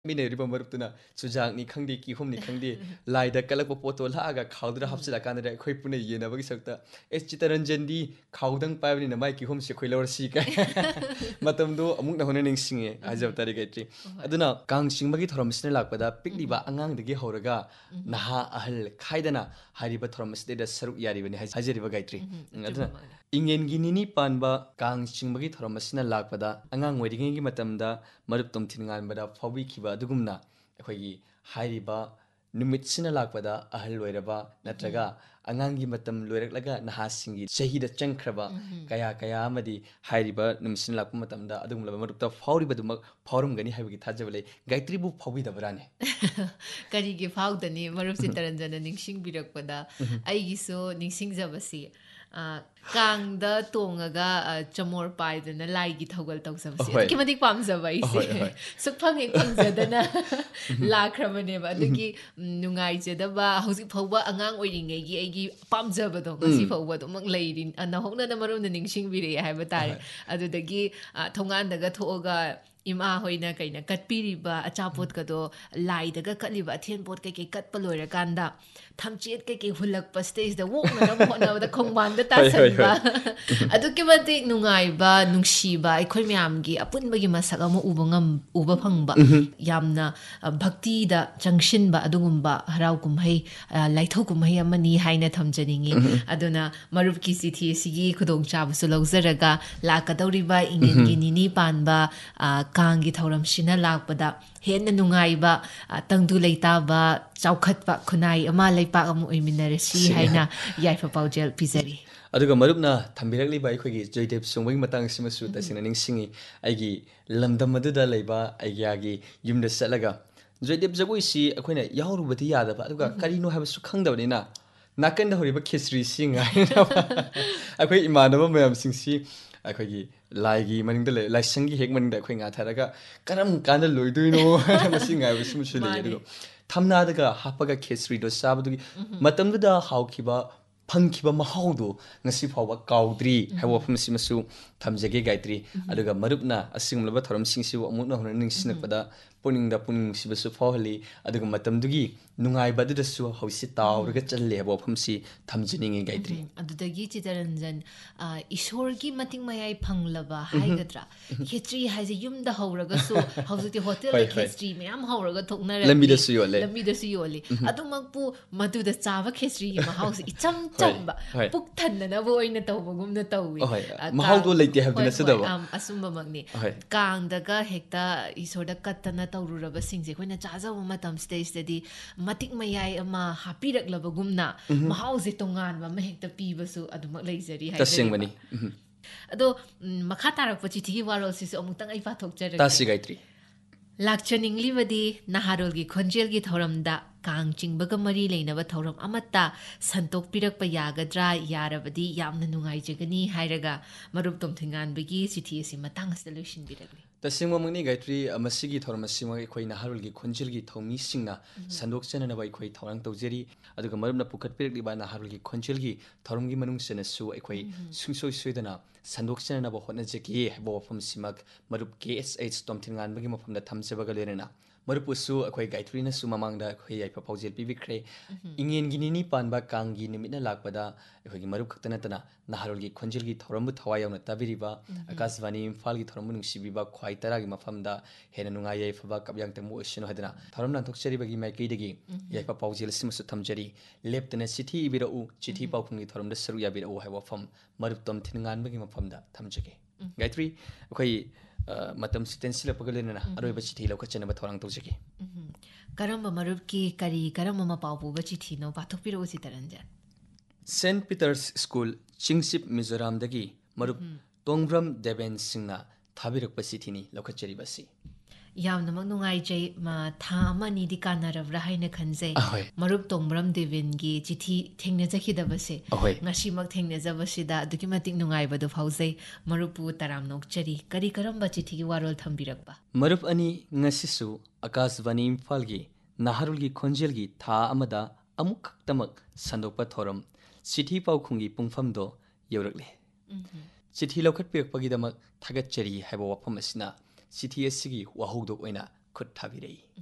ꯃꯤꯅ ꯏꯔꯤꯕ ꯃꯔꯨꯞꯇꯨꯅ ꯆꯨꯖꯥꯛꯅꯤ ꯈꯪꯗꯦ ꯀꯤꯍꯣꯝꯅꯤ ꯈꯪꯗꯦ ꯂꯥꯏꯗ ꯀꯜꯂꯛꯄ ꯄꯣꯠꯇꯣ ꯂꯥꯛꯑꯒ ꯈꯥꯎꯗꯨꯗ ꯍꯥꯞꯆꯤꯜꯂꯀꯥꯟꯗ ꯑꯩꯈꯣꯏ ꯄꯨꯟꯅ ꯌꯦꯟꯅꯕꯒꯤ ꯁꯔꯨꯛꯇ ꯆꯤꯇꯔꯟꯖꯟꯗꯤ ꯈꯥꯎꯗꯪ ꯄꯥꯏꯕꯅꯤꯅ ꯃꯥꯏ ꯀꯤꯍꯣꯝꯁꯦ ꯑꯩꯈꯣꯏ ꯂꯧꯔꯁꯤ ꯀꯥꯏ ꯃꯇꯝꯗꯣ ꯑꯃꯨꯛ ꯅꯧꯅ ꯅꯤꯡꯁꯤꯡꯉꯦ ꯍꯥꯏꯖꯕ ꯇꯥꯔꯦ ꯒꯥꯏꯇ꯭ꯔꯤ ꯑꯗꯨꯅ ꯀꯥꯡ ꯆꯤꯡꯕꯒꯤ ꯊꯧꯔꯝ ꯑꯁꯤꯅ ꯂꯥꯛꯄꯗ ꯄꯤꯛꯂꯤꯕ ꯑꯉꯥꯡꯗꯒꯤ ꯍꯧꯔꯒ ꯅꯍꯥ ꯑꯍꯜ ꯈꯥꯏꯗꯅ ꯍꯥꯏꯔꯤꯕ ꯊꯧꯔꯝ ꯑꯁꯤꯗ ꯁꯔꯨꯛ ꯌꯥꯔꯤꯕꯅꯤ ꯍꯥꯏꯖꯔꯤꯕ ꯒꯥꯏꯇ꯭ꯔꯤ ꯑꯗꯨꯅ ꯏꯉꯦꯟꯒꯤ ꯅꯤꯅꯤ ꯄꯥꯟꯕ ꯀꯥꯡ ꯆꯤꯡꯕꯒꯤ ꯊꯧꯔꯝ ꯑꯁꯤꯅ ꯂꯥꯛꯄꯗ ꯑꯉꯥꯡ ꯑꯣꯏꯔꯤꯉꯩꯒꯤ ꯃꯇꯝꯗ ꯃꯔꯨꯞ ꯇꯣꯝꯊꯤꯟꯉꯥꯟꯕꯗ ꯐꯥꯎꯕꯤꯈꯤꯕ ꯑꯗꯨꯒꯨꯝꯅ ꯑꯩꯈꯣꯏꯒꯤ ꯍꯥꯏꯔꯤꯕ ꯅꯨꯃꯤꯠꯁꯤꯅ ꯂꯥꯛꯄꯗ ꯑꯍꯜ ꯑꯣꯏꯔꯕ ꯅꯠꯇ꯭ꯔꯒ ꯑꯉꯥꯡꯒꯤ ꯃꯇꯝ ꯂꯣꯏꯔꯛꯂꯒ ꯅꯍꯥꯁꯤꯡꯒꯤ ꯆꯍꯤꯗ ꯆꯪꯈ꯭ꯔꯕ ꯀꯌꯥ ꯑꯃꯗꯤ ꯍꯥꯏꯔꯤꯕ ꯅꯨꯃꯤꯠꯁꯤꯅ ꯂꯥꯛꯄ ꯃꯇꯝꯗ ꯑꯗꯨꯒꯨꯝꯂꯕ ꯃꯔꯨꯞꯇ ꯐꯥꯎꯔꯤꯕꯗꯨꯃꯛ ꯐꯥꯎꯔꯝꯒꯅꯤ ꯍꯥꯏꯕꯒꯤ ꯊꯥꯖꯕ ꯂꯩ ꯒꯥꯏꯇ꯭ꯔꯤꯕꯨ ꯐꯥꯎꯕꯤꯗꯕ꯭ꯔꯥꯅꯦ ꯀꯔꯤꯒꯤ ꯐꯥꯎꯗꯅꯤ ꯃꯔꯨꯞꯁꯤ ꯇꯔꯟꯖꯅ ꯅꯤꯡꯁꯤꯡꯕꯤꯔꯛꯄꯗ ꯑꯩꯒꯤꯁꯨ ꯅꯤꯡꯁꯤꯡꯖꯕꯁꯤ ꯀꯥꯡꯗ ꯇꯣꯡꯉꯒ ꯆꯃꯣꯔ ꯄꯥꯏꯗꯅ ꯂꯥꯏꯒꯤ ꯊꯧꯒꯜ ꯇꯧꯖꯕꯁꯤ ꯑꯗꯨꯛꯀꯤ ꯃꯇꯤꯛ ꯄꯥꯝꯖꯕ ꯑꯩꯁꯦ ꯁꯨꯛꯐꯪ ꯍꯦꯛ ꯐꯪꯖꯗꯅ ꯂꯥꯛꯈ꯭ꯔꯕꯅꯦꯕ ꯑꯗꯨꯒꯤ ꯅꯨꯡꯉꯥꯏꯖꯗꯕ ꯍꯧꯖꯤꯛ ꯐꯥꯎꯕ ꯑꯉꯥꯡ ꯑꯣꯏꯔꯤꯉꯩꯒꯤ ꯑꯩꯒꯤ ꯄꯥꯝꯖꯕꯗꯣ ꯉꯁꯤ ꯐꯥꯎꯕ ꯑꯗꯨꯃꯛ ꯂꯩꯔꯤ ꯅꯧꯍꯧꯅꯅ ꯃꯔꯨꯞꯅ ꯅꯤꯡꯁꯤꯡꯕꯤꯔꯛꯑꯦ ꯍꯥꯏꯕ ꯇꯥꯔꯦ ꯑꯗꯨꯗꯒꯤ ꯊꯣꯡꯒꯥꯟꯗꯒ ꯊꯣꯛꯑꯒ ꯏꯃꯥ ꯍꯣꯏꯅ ꯀꯩꯅ ꯀꯠꯄꯤꯔꯤꯕ ꯑꯆꯥꯄꯣꯠꯀꯗꯣ ꯂꯥꯏꯗꯒ ꯀꯠꯂꯤꯕ ꯑꯊꯦꯟꯄꯣꯠ ꯀꯩꯀꯩ ꯀꯠꯄ ꯂꯣꯏꯔꯀꯥꯟꯗ ꯊꯝꯆꯦꯠ ꯀꯩꯀꯩ ꯍꯨꯜꯂꯛꯄ ꯁ꯭ꯇꯦꯖꯗ ꯑꯣꯛꯅꯅꯕ ꯍꯣꯠꯅꯕꯗ ꯈꯣꯡꯕꯥꯟꯗ ꯇꯥꯁꯟꯕ ꯑꯗꯨꯛꯀꯤ ꯃꯇꯤꯛ ꯅꯨꯡꯉꯥꯏꯕ ꯅꯨꯡꯁꯤꯕ ꯑꯩꯈꯣꯏ ꯃꯌꯥꯝꯒꯤ ꯑꯄꯨꯟꯕꯒꯤ ꯃꯁꯛ ꯑꯃ ꯎꯕ ꯐꯪꯕ ꯌꯥꯝꯅ ꯚꯛꯇꯤꯗ ꯆꯪꯁꯤꯟꯕ ꯑꯗꯨꯒꯨꯝꯕ ꯍꯔꯥꯎ ꯀꯨꯝꯍꯩ ꯂꯥꯏꯊꯧ ꯀꯨꯝꯍꯩ ꯑꯃꯅꯤ ꯍꯥꯏꯅ ꯊꯝꯖꯅꯤꯡꯉꯤ ꯑꯗꯨꯅ ꯃꯔꯨꯞꯀꯤ ꯆꯤꯊꯤ ꯑꯁꯤꯒꯤ ꯈꯨꯗꯣꯡꯆꯥꯕꯁꯨ ꯂꯧꯖꯔꯒ ꯂꯥꯛꯀꯗꯧꯔꯤꯕ ꯏꯉꯦꯟꯒꯤ ꯅꯤꯅꯤ ꯄꯥꯟꯕ ꯀꯥꯡꯒꯤ ꯊꯧꯔꯝꯁꯤꯅ ꯂꯥꯛꯄꯗ ꯍꯦꯟꯅ ꯅꯨꯡꯉꯥꯏꯕ ꯇꯪꯗꯨ ꯂꯩꯇꯥꯕ ꯆꯥꯎꯈꯠꯄ ꯈꯨꯟꯅꯥꯏ ꯑꯃ ꯂꯩꯄꯥꯛ ꯑꯃ ꯑꯣꯏꯃꯤꯟꯅꯔꯁꯤ ꯍꯥꯏꯅ ꯌꯥꯏꯐ ꯄꯥꯎꯖꯦꯜ ꯄꯤꯖꯔꯤ ꯑꯗꯨꯒ ꯃꯔꯨꯞꯅ ꯊꯝꯕꯤꯔꯛꯂꯤꯕ ꯑꯩꯈꯣꯏꯒꯤ ꯖꯣꯏꯗꯦꯕ ꯆꯣꯡꯕꯒꯤ ꯃꯇꯥꯡꯁꯤꯃꯁꯨ ꯇꯁꯦꯡꯅ ꯅꯤꯡꯁꯤꯡꯉꯤ ꯑꯩꯒꯤ ꯂꯝꯗꯝ ꯑꯗꯨꯗ ꯂꯩꯕ ꯑꯩꯒꯤ ꯌꯨꯝꯗ ꯆꯠꯂꯒ ꯖꯣꯏꯗꯦꯕ ꯖꯒꯣꯏꯁꯤ ꯑꯩꯈꯣꯏꯅ ꯌꯥꯎꯔꯨꯕꯗꯤ ꯌꯥꯗꯕ ꯑꯗꯨꯒ ꯀꯔꯤꯅೋ ꯍꯥꯏꯕꯁꯨ ꯈꯪꯗꯕꯅꯤna ꯅꯥꯀꯟꯗ ꯍꯧꯔꯤꯕ ꯈꯦꯆ꯭ꯔꯤꯁꯤ ꯉꯥꯏꯅꯕ ꯑꯩꯈꯣꯏ ꯏꯃꯥꯟꯅꯕ ꯃꯌꯥꯝꯁꯤꯡꯁꯤ ꯑꯩꯈꯣꯏꯒꯤ ꯂꯥꯏꯒꯤ ꯃꯅꯤꯡꯗ ꯂꯩ ꯂꯥꯏꯁꯪꯒꯤ ꯍꯦꯛ ꯃꯅꯤꯡꯗ ꯑꯩꯈꯣꯏ ꯉꯥꯊꯔꯒ ꯀꯔꯝ ꯀꯥꯟꯗ ꯂꯣꯏꯗꯣꯏꯅꯣ ꯍꯥꯏꯅ ꯃꯁꯤ ꯉꯥꯏꯕꯁꯤꯃꯁꯨ ꯂꯩ ꯑꯗꯨꯒ ꯊꯝꯅꯥꯗꯒ ꯍꯥꯞꯄꯒ ꯈꯦꯆ꯭ꯔꯤꯗꯣ ꯆꯥꯕꯗꯨꯒꯤ ꯃꯇꯝꯗꯨꯗ ꯍꯥꯎꯈꯤꯕ ꯐꯪꯈꯤꯕ ꯃꯍꯥꯎꯗꯣ ꯉꯁꯤ ꯐꯥꯎꯕ ꯀꯥꯎꯗ꯭ꯔꯤ ꯍꯥꯏꯕ ꯋꯥꯐꯝꯁꯤꯃꯁꯨ ꯊꯝꯖꯒꯦ ꯒꯥꯏꯇ꯭ꯔꯤ ꯑꯗꯨꯒ ꯃꯔꯨꯞꯅ ꯑꯁꯤꯒꯨꯝꯂꯕ ꯊꯧꯔꯝꯁꯤꯡꯁꯤꯕꯨ ꯑꯃꯨꯛ ꯍꯟꯅ ꯅꯤꯡꯁꯤꯡꯉꯛꯄꯗ ꯄꯨꯛꯅꯤꯡꯗ ꯄꯨꯛꯅꯤꯡ ꯅꯨꯡꯁꯤꯕꯁꯨ ꯐꯥꯎꯍꯜꯂꯤ ꯑꯗꯨꯒ ꯃꯇꯝꯗꯨꯒꯤ ꯅꯨꯡꯉꯥꯏꯕ ꯑꯗꯨꯗꯁꯨ ꯍꯧꯖꯤꯛꯁꯤ ꯇꯥꯎꯔꯒ ꯆꯜꯂꯦ ꯍꯥꯏꯕ ꯋꯥꯐꯝꯁꯤ ꯊꯝꯖꯅꯤꯡꯉꯤ ꯒꯥꯏꯇ꯭ꯔꯤ ꯑꯗꯨꯗꯒꯤ ꯆꯤꯇꯔꯟꯖꯟ ꯏꯁꯣꯔꯒꯤ ꯃꯇꯤꯛ ꯃꯌꯥꯏ ꯐꯪꯂꯕ ꯍꯥꯏꯒꯗ꯭ꯔꯥ ꯈꯦꯆ꯭ꯔꯤ ꯍꯥꯏꯁꯦ ꯌꯨꯝꯗ ꯍꯧꯔꯒꯁꯨ ꯍꯧꯖꯤꯛꯇꯤ ꯍꯣꯇꯦꯜꯗ ꯈꯦꯆ꯭ꯔꯤ ꯃꯌꯥꯝ ꯍꯧꯔꯒ ꯊꯣꯛꯅꯔꯛꯂꯤ ꯂꯝꯕꯤꯗꯁꯨ ꯌꯣꯜꯂꯤ ꯑꯗꯨꯃꯛꯄꯨ ꯃꯗꯨꯗ ꯆꯥꯕ ꯈꯦꯆ꯭ꯔꯤꯒꯤ ꯃꯍꯥꯎꯁꯤ ꯏꯆꯝ ꯆꯝꯕ ꯄꯨꯛ ꯊꯟꯅꯅꯕ ꯑꯣꯏꯅ ꯇꯧꯕꯒꯨꯝꯅ ꯇꯧꯋꯤ ꯃꯍꯥꯎꯗꯣ ꯂꯩꯇꯦ ꯍꯥꯏꯕꯗꯤ ꯍꯣꯏ ꯅꯠꯆꯗꯕ ꯑꯁꯨꯝꯕꯃꯛꯅꯤ ꯀꯥꯡꯗꯒ ꯍꯦꯛꯇ ꯏꯁꯣꯔꯗ ꯀꯠꯇꯅ ꯇꯧꯔꯨꯔꯕꯁꯤꯡꯁꯦ ꯑꯩꯈꯣꯏꯅ ꯆꯥꯖꯕ ꯃꯇꯝꯁꯤꯗꯩꯁꯤꯗꯗꯤ ꯃꯇꯤꯛ ꯃꯌꯥꯏ ꯑꯃ ꯍꯥꯞꯄꯤꯔꯛꯂꯕꯒꯨꯝꯅ ꯃꯍꯥꯎꯁꯦ ꯇꯣꯉꯥꯟꯕ ꯑꯃ ꯍꯦꯛꯇ ꯄꯤꯕꯁꯨ ꯑꯗꯨꯃꯛ ꯂꯩꯖꯔꯤ ꯍꯥꯏꯖꯔꯤꯕ ꯑꯗꯣ ꯃꯈꯥ ꯇꯥꯔꯛꯄ ꯆꯤꯊꯤꯒꯤ ꯋꯥꯔꯣꯜꯁꯤꯁꯨ ꯑꯃꯨꯛꯇꯪ ꯑꯩ ꯄꯥꯊꯣꯛꯆꯔꯛꯀꯦ ꯇꯥꯁꯤ ꯒꯥꯏꯇ꯭ꯔꯤ ꯂꯥꯛꯆꯅꯤꯡꯂꯤꯕꯗꯤ ꯅꯍꯥꯔꯣꯜꯒꯤ ꯈꯣꯟꯖꯦꯜꯒꯤ ꯊꯧꯔꯝꯗ ꯀꯥꯡ ꯆꯤꯡꯕꯒ ꯃꯔꯤ ꯂꯩꯅꯕ ꯊꯧꯔꯝ ꯑꯃꯠꯇ ꯁꯟꯇꯣꯛꯄꯤꯔꯛꯄ ꯌꯥꯒꯗ꯭ꯔꯥ ꯌꯥꯔꯕꯗꯤ ꯌꯥꯝꯅ ꯅꯨꯡꯉꯥꯏꯖꯒꯅꯤ ꯍꯥꯏꯔꯒ ꯃꯔꯨꯞ ꯇꯣꯝꯊꯤꯟꯉꯥꯟꯕꯒꯤ ꯆꯤꯊꯤ ꯑꯁꯤ ꯃꯇꯥꯡ ꯑꯁꯤꯗ ꯂꯣꯏꯁꯤꯟꯕꯤꯔꯛꯂꯤ ꯇꯁꯦꯡꯕꯃꯛꯅꯤ ꯒꯥꯏꯇ꯭ꯔꯤ ꯃꯁꯤꯒꯤ ꯊꯧꯔꯝ ꯑꯁꯤꯃꯛ ꯑꯩꯈꯣꯏ ꯅꯍꯥꯔꯣꯜꯒꯤ ꯈꯣꯟꯖꯦꯜꯒꯤ ꯊꯧꯃꯤꯁꯤꯡꯅ ꯁꯟꯗꯣꯛꯆꯅꯅꯕ ꯑꯩꯈꯣꯏ ꯊꯧꯔꯥꯡ ꯇꯧꯖꯔꯤ ꯑꯗꯨꯒ ꯃꯔꯨꯞꯅ ꯄꯨꯈꯠꯄꯤꯔꯛꯂꯤꯕ ꯅꯍꯥꯔꯣꯜꯒꯤ ꯈꯣꯟꯖꯦꯜꯒꯤ ꯊꯧꯔꯝꯒꯤ ꯃꯅꯨꯡꯁꯤꯗꯁꯨ ꯑꯩꯈꯣꯏ ꯁꯨꯡꯁꯣꯏ ꯁꯣꯏꯗꯅ ꯁꯟꯗꯣꯛꯆꯅꯅꯕ ꯍꯣꯠꯅꯖꯒꯦ ꯍꯥꯏꯕ ꯋꯥꯐꯝꯁꯤꯃꯛ ꯃꯔꯨꯞ KSH ꯇꯣꯝꯊꯤꯟꯉꯥꯟꯕꯒꯤ ꯃꯐꯝꯗ ꯊꯝꯖꯕꯒ ꯂꯣꯏꯅꯅ ꯃꯔꯨꯞꯄꯨꯁꯨ ꯑꯩꯈꯣꯏ ꯒꯥꯏꯇ꯭ꯔꯤꯅꯁꯨ ꯃꯃꯥꯡꯗ ꯑꯩꯈꯣꯏ ꯌꯥꯏꯐ ꯄꯥꯎꯖꯦꯜ ꯄꯤꯕꯤꯈ꯭ꯔꯦ ꯏꯉꯦꯟꯒꯤ ꯅꯤꯅꯤ ꯄꯥꯟꯕ ꯀꯥꯡꯒꯤ ꯅꯨꯃꯤꯠꯅ ꯂꯥꯛꯄꯗ ꯑꯩꯈꯣꯏꯒꯤ ꯃꯔꯨꯞ ꯈꯛꯇ ꯅꯠꯇꯅ ꯅꯍꯥꯔꯣꯜꯒꯤ ꯈꯣꯟꯖꯦꯜꯒꯤ ꯊꯧꯔꯝꯕꯨ ꯊꯋꯥꯏ ꯌꯥꯎꯅ ꯇꯥꯕꯤꯔꯤꯕ ꯑꯀꯥꯁꯕꯥꯅꯤ ꯏꯝꯐꯥꯜꯒꯤ ꯊꯧꯔꯝꯕꯨ ꯅꯨꯡꯁꯤꯕꯤꯕ ꯈ꯭ꯋꯥꯏ ꯇꯔꯥꯒꯤ ꯃꯐꯝꯗ ꯍꯦꯟꯅ ꯅꯨꯡꯉꯥꯏ ꯌꯥꯏꯐꯕ ꯀꯞꯌꯥꯡꯇꯪꯕꯨ ꯑꯣꯏꯁꯅꯨ ꯍꯥꯏꯗꯅ ꯊꯧꯔꯝ ꯂꯥꯟꯊꯣꯛꯆꯔꯤꯕꯒꯤ ꯃꯥꯏꯀꯩꯗꯒꯤ ꯌꯥꯏꯐ ꯄꯥꯎꯖꯦꯜ ꯑꯁꯤꯃꯁꯨ ꯊꯝꯖꯔꯤ ꯂꯦꯞꯇꯅ ꯆꯤꯊꯤ ꯏꯕꯤꯔꯛꯎ ꯆꯤꯊꯤ ꯄꯥꯎꯈꯨꯝꯒꯤ ꯊꯧꯔꯝꯗ ꯁꯔꯨꯛ ꯌꯥꯕꯤꯔꯛꯎ ꯍꯥꯏꯕ ꯋꯥꯐꯝ ꯃꯔꯨꯞ ꯇꯣꯝꯊꯤꯟꯉꯥꯟꯕꯒꯤ ꯃꯐꯝꯗ ꯊꯝꯖꯒꯦ ꯒꯥꯏꯇ꯭ꯔꯤ ꯑꯩꯈꯣꯏ ꯃꯇꯝꯁꯤ ꯇꯦꯟꯁꯤꯜꯂꯛꯄꯒ ꯂꯣꯏꯅꯅ ꯑꯔꯣꯏꯕ ꯆꯤꯊꯤ ꯂꯧꯈꯠꯆꯅꯕ ꯊꯧꯔꯥꯡ ꯇꯧꯖꯒꯦ ꯀꯔꯝꯕ ꯃꯔꯨꯞꯀꯤ ꯀꯔꯝꯕ ꯃꯄꯥꯎ ꯄꯨꯕ ꯆꯤꯊꯤꯅꯣ ꯄꯥꯊꯣꯛꯄꯤꯔꯛꯎ ꯆꯤꯇꯔꯟꯖꯟ ꯁꯦꯟꯠ ꯄꯤꯇꯔꯁ ꯁ꯭ꯀꯨꯜ ꯆꯤꯡꯆꯤꯞ ꯃꯤꯖꯣꯔꯥꯝꯗꯒꯤ ꯃꯔꯨꯞ ꯇꯣꯡꯕ꯭ꯔꯝ ꯗꯦꯕꯦꯟ ꯁꯤꯡꯅ ꯊꯥꯕꯤꯔꯛꯄ ꯆꯤꯊꯤꯅꯤ ꯂꯧꯈꯠꯆꯔꯤꯕꯁꯤ ꯌꯥꯝꯅꯃꯛ ꯅꯨꯡꯉꯥꯏꯖꯩ ꯊꯥ ꯑꯃ ꯑꯅꯤꯗꯤ ꯀꯥꯟꯅꯔꯕ꯭ꯔꯥ ꯍꯥꯏꯅ ꯈꯟꯖꯩ ꯃꯔꯨꯞ ꯇꯣꯡꯕ꯭ꯔꯝ ꯗꯦꯕꯤꯟꯒꯤ ꯆꯤꯊꯤ ꯊꯦꯡꯅꯖꯈꯤꯗꯕꯁꯦ ꯉꯁꯤꯃꯛ ꯊꯦꯡꯅꯖꯕꯁꯤꯗ ꯑꯗꯨꯛꯀꯤ ꯃꯇꯤꯛ ꯅꯨꯡꯉꯥꯏꯕꯗꯨ ꯐꯥꯎꯖꯩ ꯃꯔꯨꯞꯄꯨ ꯇꯔꯥꯝ ꯅꯣꯛꯆꯔꯤ ꯀꯔꯝꯕ ꯆꯤꯊꯤꯒꯤ ꯋꯥꯔꯣꯜ ꯊꯝꯕꯤꯔꯛꯄ ꯃꯔꯨꯞ ꯑꯅꯤ ꯉꯁꯤꯁꯨ ꯑꯀꯥꯁꯕꯥꯅꯤ ꯏꯝꯐꯥꯜꯒꯤ ꯅꯍꯥꯔꯣꯜꯒꯤ ꯈꯣꯟꯖꯦꯜꯒꯤ ꯊꯥ ꯑꯃꯗ ꯑꯃꯨꯛꯈꯛꯇꯃꯛ ꯁꯟꯗꯣꯛꯄ ꯊꯧꯔꯝ ꯆꯤꯊꯤ ꯄꯥꯎꯈꯨꯝꯒꯤ ꯄꯨꯡꯐꯝꯗꯣ ꯌꯧꯔꯛꯂꯦ ꯆꯤꯊꯤ ꯂꯧꯈꯠꯄꯤꯔꯛꯄꯒꯤꯗꯃꯛ ꯊꯥꯒꯠꯆꯔꯤ ꯍꯥꯏꯕ ꯋꯥꯐꯝ ꯑꯁꯤꯅ ꯆꯤꯊꯤ ꯑꯁꯤꯒꯤ ꯋꯥꯍꯧꯗꯣꯛ ꯑꯣꯏꯅ ꯈꯨꯠ ꯊꯥꯕꯤꯔꯛꯏ